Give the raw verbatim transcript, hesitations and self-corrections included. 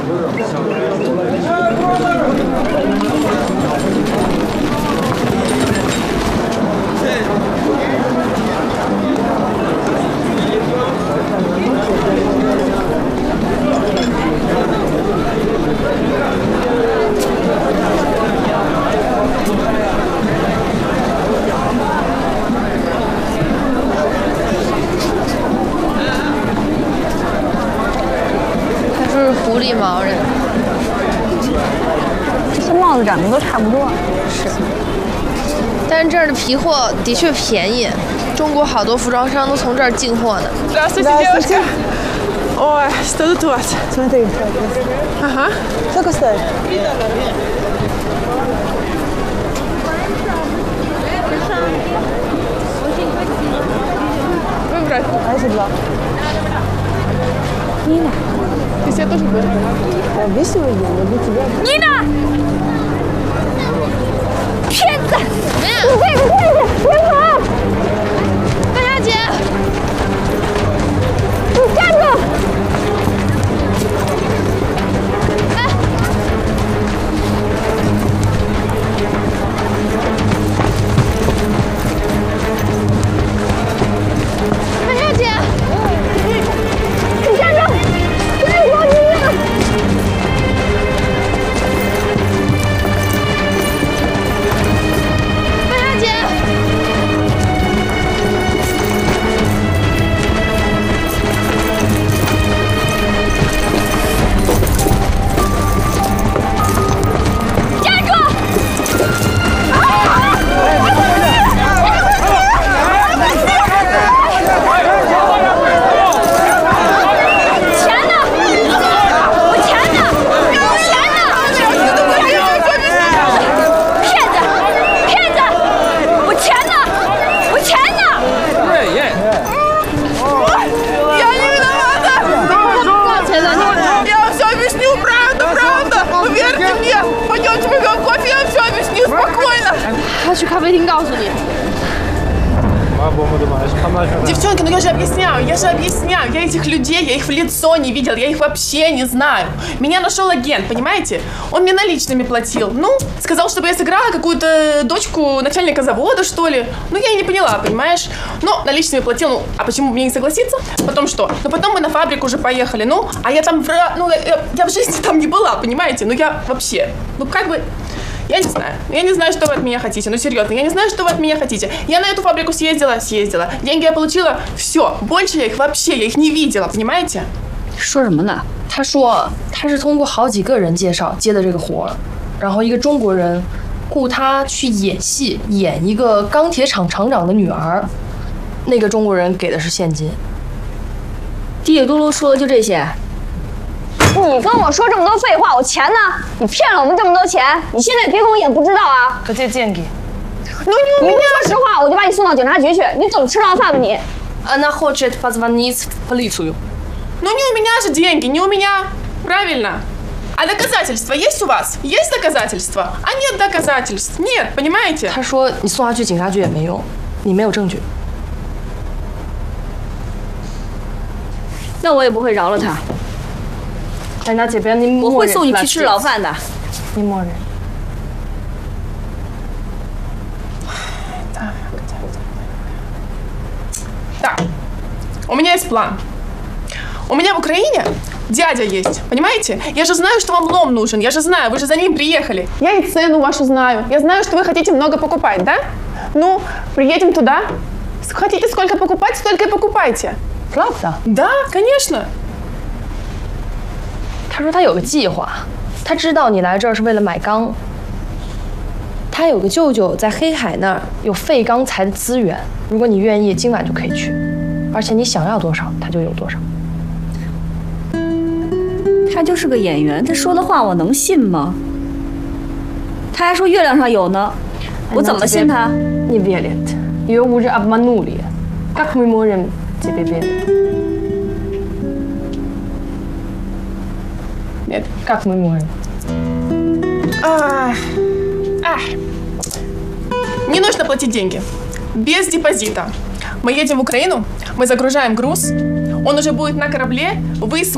狐狸毛人， 这些帽子长得都差不多。 是，但是这儿的皮货的确便宜，中国好多服装商都从这儿进货的。 Здравствуйте, девушка. Ой, что тут у вас? Смотри, Ага. сколько стоит? Выбрать. А если два? Нина. Ты себе тоже будешь? Я объясню, я для тебя. Нина! 骗子！ 怎么样？ 你这个骗子！别跑！ 大小姐， 你站住！ 哎，大小姐， 你站住！站住！你呀！ 大小姐。 站住！钱呢？我钱呢？我钱呢？骗子！骗子！我钱呢？我钱呢？ Я не виновата! 钱呢？ Я все объясню, правда, правда! Поверьте мне! Пойдемте выпьем кофе, я все объясню спокойно! 他去咖啡厅告诉你。 Девчонки, ну я же объясняю, я же объясняю. Я этих людей, я их в лицо не видел, я их вообще не знаю. Меня нашел агент, понимаете? Он мне наличными платил. Ну, сказал, чтобы я сыграла какую-то дочку начальника завода, что ли. Ну, я и не поняла, понимаешь? Но наличными платил, ну, а почему мне не согласиться? Потом что? Ну, потом мы на фабрику уже поехали, ну, а я там, ну, я, я в жизни там не была, понимаете? Ну, я вообще, ну, как бы... Я не знаю. Я не знаю, что вы от меня хотите. Ну, серьезно, я не знаю, что вы от меня хотите. Я на эту фабрику съездила, съездила. Деньги я получила, все. Больше я их вообще, я их не видела, понимаете? 说什么呢？ 他说他是通过好几个人介绍接的这个活儿，然后一个中国人雇他去演戏，演一个钢铁厂厂长的女儿。那个中国人给的是现金。 滴里嘟噜说的就这些。 你跟我说这么多废话，我钱呢？你骗了我们这么多钱，你现在别跟我演不知道啊！ 可这деньги。 你不说实话，我就把你送到警察局去。你怎么吃到饭的你？ Она хочет позвонить в полицию. Ну, не у меня же деньги, не у меня. Правильно. А доказательства есть у вас? Есть доказательства? А нет доказательств. Нет, понимаете? 他说你送他去警察局也没用，你没有证据。 那我也不会饶了他， 人家这边你我会送你去吃牢饭的。 你默认。 Так, у меня есть план. У меня в Украине дядя есть, понимаете? Я же знаю, что вам лом нужен, я же знаю, вы же за ним приехали. Я и цену вашу знаю, я знаю, что вы хотите много покупать, да? Ну, приедем туда. Хотите сколько покупать, столько и покупайте. Правда? Да, конечно. 他说他有个计划，他知道你来这儿是为了买钢。他有个舅舅在黑海那儿有废钢材的资源，如果你愿意，今晚就可以去，而且你想要多少，他就有多少。 他就是个演员，他说的话我能信吗？他还说月亮上有呢，我怎么信他？ Не верит. Ее уже обманули. Как мы можем тебе верить? Нет, как мы можем? Ах, ах. Не нужно платить деньги. Без депозита. Мы едем в Украину, мы загружаем груз, он уже будет на корабле, вы